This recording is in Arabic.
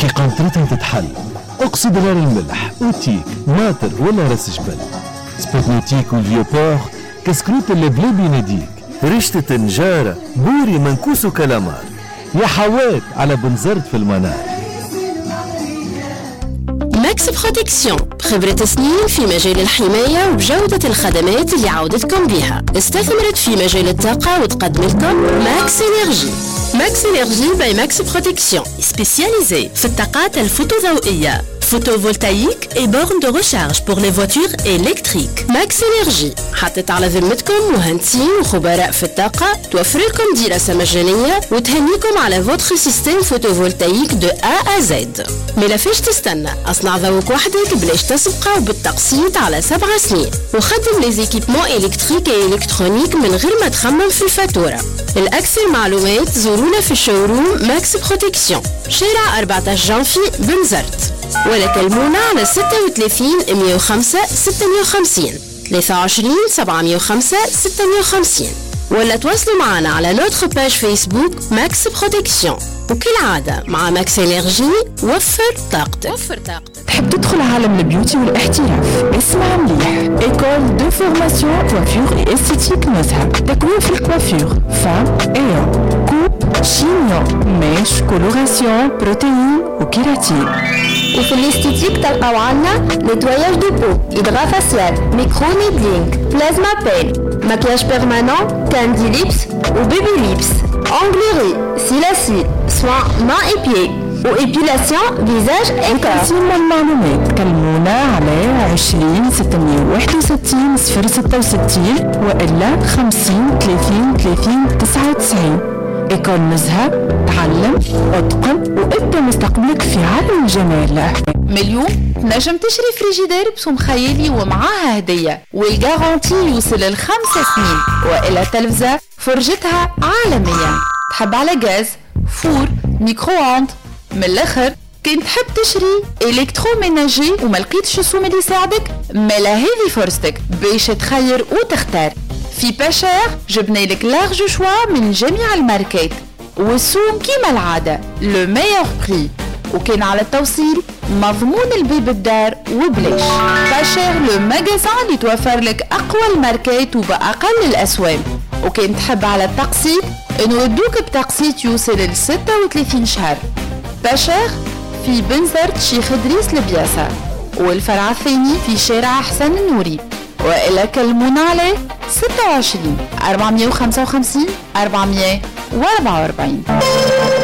كي قنطرتها تتحل. اقصد نار الملح، اوتيك، ماتر ولا راس جبل، سبوتنيتيك والفيوبور، كسكروت اللي بلا بيناديك، رشتة نجارة، بوري منكوس وكلامار، يا حوات على بنزرت في المنار. ماكس بروتكسيون، خبرة سنين في مجال الحماية وبجودة الخدمات اللي عودتكم بها. استثمرت في مجال الطاقة وتقدم لكم ماكس انرجي. ماكس انرجي باي ماكس بروتكسيون، سبيسياليزي في الطاقات الفوتوضوئية، photovoltaïque et bornes de recharge pour les voitures électriques. Max Energy حطت على ذمتكم مهندسين وخبراء في الطاقة، توفر لكم دراسة مجانية وتهنيكم على votre système photovoltaïque de A à Z. ما فيش تستنى، اصنع ذوق وحدك بلاش تسبقه وبالتقسيط على 7 سنين، وخدم لي زيكيبمون إلكتريك و إلكترونيك من غير ما تخمم في الفاتورة. الأكثر معلومات زورونا في الشوروم ماكس بروتكسيون، شارع 14 جانفي بنزرت، ولا كلمونا على 36 105 650 23 705 650، ولا تواصلوا معنا على نوتر باج فيسبوك ماكس بروتكسيون. وكالعادة مع ماكس انرجي وفر طاقتك. تحب تدخل عالم البيوتي والاحتراف؟ اسمع مليح، ايكول دو فورماسيون كوافير اي استيتيك نزهة، تكوين في الكوافير، فام ايو، كوب، شينيون، ميش، كولوراسيون، بروتين وكيراتين. وفي الاستيتيك تلقاو عنا نتواياج دو بو، إدغا فاسيال، ميكرو نيدلينغ، بلازما بيل، ماكياج بيرمانون، كاندي ليبس وبيبي ليبس، أنجليري، سيلاسيل، سوان مان اي بيي وإبيلاسيون فيزاج إنكار. سيما المعلومات كلمونا على 20 661 066 وإلا 50 30 30 99. إيكول نزهة، تعلم واتقن وابدأ مستقبلك في عالم الجمال. اليوم تنجم تشري فريجيدير بسوم خيالي ومعاها هدية، والجارانتي يوصل ل5 سنين، وإلى تلفزة فرجتها عالمية. تحب على غاز، فور، ميكرووند، من الآخر كنت تحب تشري إلكتروميناجي وما لقيتش السوم اللي يساعدك، ملا هذه فرصتك باش تخير وتختار. في باشير جبنا لك لارج شوا من جميع الماركات، والسوم كيما العادة لو ميور بري، وكان على التوصيل مضمون البيب الدار وبلاش. باشير لو ماغازان اللي توفر لك أقوى الماركات وبأقل الأسواق، وكان تحب على التقسيط نودوك بتقسيط يوصل ل 36 شهر. باشير في بنزرت شيخ إدريس البياسة، والفرع الثاني في شارع حسن النوري، وإلا كلمونا عليه 26 455 444.